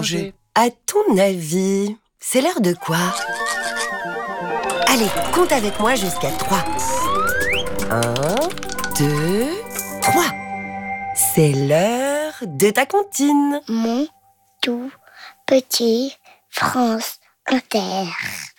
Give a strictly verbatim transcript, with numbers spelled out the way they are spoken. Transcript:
manger. À ton avis, c'est l'heure de quoi? Allez, compte avec moi jusqu'à trois. Un, deux, trois. C'est l'heure de ta comptine. Mon tout petit France Inter.